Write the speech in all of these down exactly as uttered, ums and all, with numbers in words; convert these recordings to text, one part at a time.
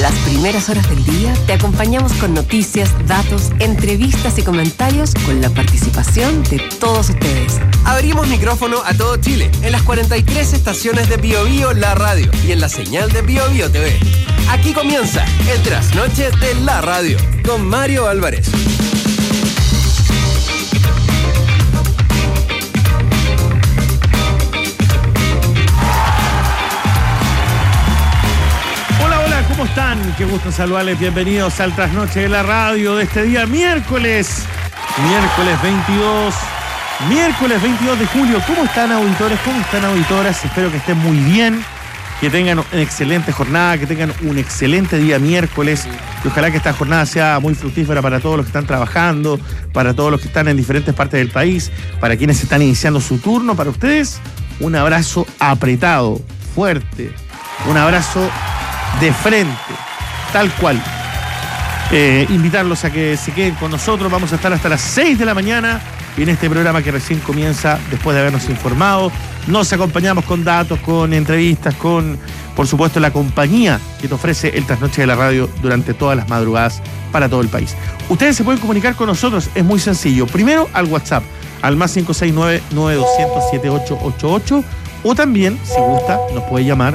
Las primeras horas del día te acompañamos con noticias, datos, entrevistas y comentarios con la participación de todos ustedes. Abrimos micrófono a todo Chile, en las cuarenta y tres estaciones de Bio Bio La Radio y en la señal de Bio Bio T V. Aquí comienza el Trasnoche de la Radio con Mario Álvarez. ¿Cómo están? Qué gusto saludarles. Bienvenidos al Trasnoche de la Radio de este día, miércoles. Miércoles veintidós. Miércoles veintidós de julio. ¿Cómo están, auditores? ¿Cómo están, auditoras? Espero que estén muy bien, que tengan una excelente jornada, que tengan un excelente día miércoles. Y ojalá que esta jornada sea muy fructífera para todos los que están trabajando, para todos los que están en diferentes partes del país, para quienes están iniciando su turno. Para ustedes, un abrazo apretado, fuerte. Un abrazo de frente, tal cual. Eh, invitarlos a que se queden con nosotros. Vamos a estar hasta las seis de la mañana en este programa que recién comienza después de habernos informado. Nos acompañamos con datos, con entrevistas, con, por supuesto, la compañía que te ofrece el Trasnoche de la Radio durante todas las madrugadas para todo el país. Ustedes se pueden comunicar con nosotros, es muy sencillo. Primero al WhatsApp, al más cinco seis nueve, nueve dos cero cero, siete ocho ocho ocho, o también, si gusta, nos puede llamar.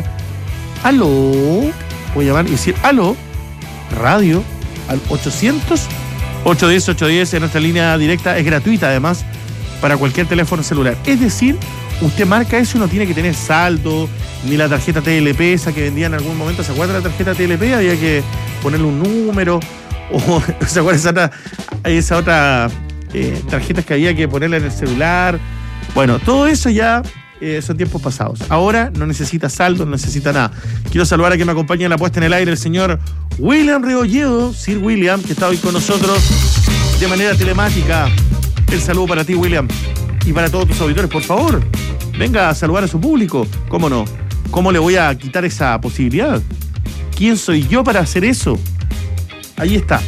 Aló, voy a llamar y decir aló, radio, al ochocientos, ochocientos diez, ochocientos diez en nuestra línea directa, es gratuita además para cualquier teléfono celular. Es decir, usted marca eso y no tiene que tener saldo, ni la tarjeta T L P esa que vendía en algún momento. ¿Se acuerda de la tarjeta T L P? Había que ponerle un número, o ¿se acuerda esa otra, esa otra eh, tarjetas que había que ponerle en el celular? Bueno, todo eso ya Eh, son tiempos pasados. Ahora no necesita saldo, no necesita nada. Quiero saludar a que me acompaña en la puesta en el aire el señor William Rebolledo, Sir William, que está hoy con nosotros de manera telemática. El saludo para ti, William, y para todos tus auditores. Por favor, venga a saludar a su público. ¿Cómo no? ¿Cómo le voy a quitar esa posibilidad? ¿Quién soy yo para hacer eso? Ahí está.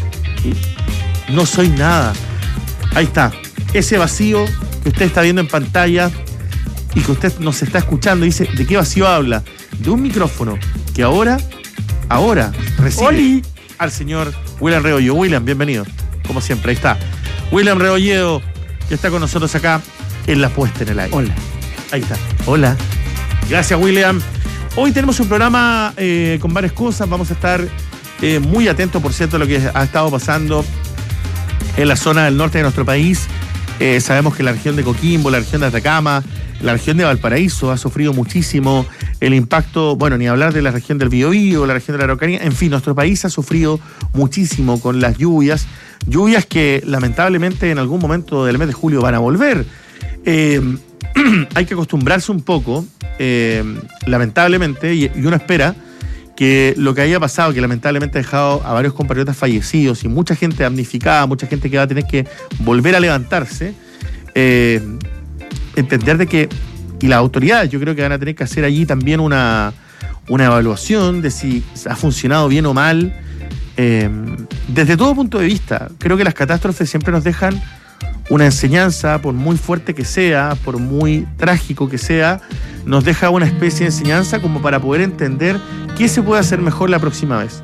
No soy nada. Ahí está. Ese vacío que usted está viendo en pantalla y que usted nos está escuchando, dice, ¿de qué vacío habla? De un micrófono que ahora, ahora recibe ¡Oli! Al señor William Rebolledo. William, bienvenido, como siempre, ahí está. William Rebolledo, que está con nosotros acá en la puesta en el aire. Hola. Ahí está. Hola. Gracias, William. Hoy tenemos un programa eh, con varias cosas. Vamos a estar eh, muy atentos, por cierto, a lo que ha estado pasando en la zona del norte de nuestro país. Eh, sabemos que la región de Coquimbo, la región de Atacama, la región de Valparaíso ha sufrido muchísimo el impacto, bueno, ni hablar de la región del Biobío, la región de la Araucanía. En fin, nuestro país ha sufrido muchísimo con las lluvias, lluvias que lamentablemente en algún momento del mes de julio van a volver. Eh, hay que acostumbrarse un poco, eh, lamentablemente, y, y uno espera que lo que haya pasado, que lamentablemente ha dejado a varios compatriotas fallecidos y mucha gente damnificada, mucha gente que va a tener que volver a levantarse, eh, entender de que, y las autoridades yo creo que van a tener que hacer allí también una, una evaluación de si ha funcionado bien o mal, eh, desde todo punto de vista. Creo que las catástrofes siempre nos dejan una enseñanza, por muy fuerte que sea, por muy trágico que sea, nos deja una especie de enseñanza como para poder entender qué se puede hacer mejor la próxima vez.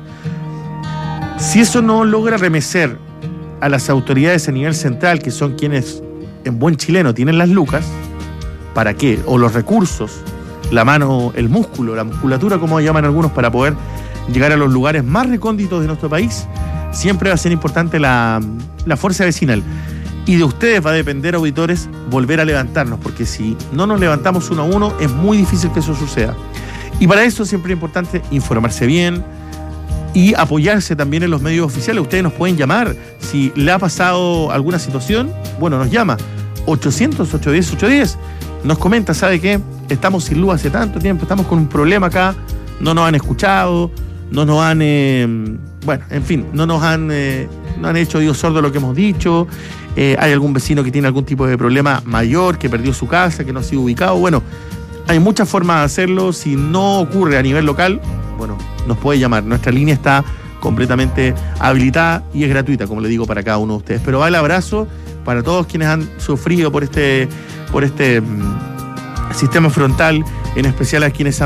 Si eso no logra remecer a las autoridades a nivel central, que son quienes en buen chileno tienen las lucas, ¿para qué? O los recursos, la mano, el músculo, la musculatura, como llaman algunos, para poder llegar a los lugares más recónditos de nuestro país, siempre va a ser importante la, la fuerza vecinal. Y de ustedes va a depender, auditores, volver a levantarnos, porque si no nos levantamos uno a uno, es muy difícil que eso suceda. Y para eso siempre es importante informarse bien y apoyarse también en los medios oficiales. Ustedes nos pueden llamar. Si le ha pasado alguna situación, bueno, nos llama. ochocientos, ochocientos diez, ochocientos diez. Nos comenta, ¿sabe qué? Estamos sin luz hace tanto tiempo, estamos con un problema acá, no nos han escuchado, no nos han... Eh, bueno, en fin, no nos han, eh, no han hecho oídos sordos lo que hemos dicho. Eh, hay algún vecino que tiene algún tipo de problema mayor, que perdió su casa, que no ha sido ubicado. Bueno, hay muchas formas de hacerlo. Si no ocurre a nivel local, bueno, nos puede llamar. Nuestra línea está completamente habilitada y es gratuita, como le digo, para cada uno de ustedes. Pero va el abrazo para todos quienes han sufrido por este, por este mmm, sistema frontal, en especial a quienes han